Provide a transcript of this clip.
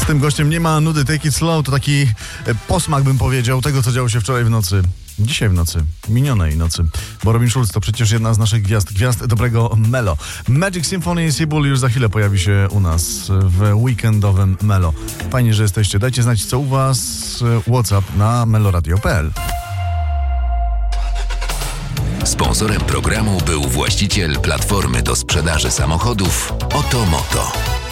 Z tym gościem nie ma nudy. Take it slow to taki posmak, bym powiedział, tego, co działo się wczoraj w nocy. Dzisiaj w nocy, minionej nocy, bo Robin Schulz to przecież jedna z naszych gwiazd dobrego Melo. Magic Symphony Seabull już za chwilę pojawi się u nas w weekendowym Melo. Fajnie, że jesteście. Dajcie znać, co u was. WhatsApp na meloradio.pl. Sponsorem programu był właściciel platformy do sprzedaży samochodów Otomoto.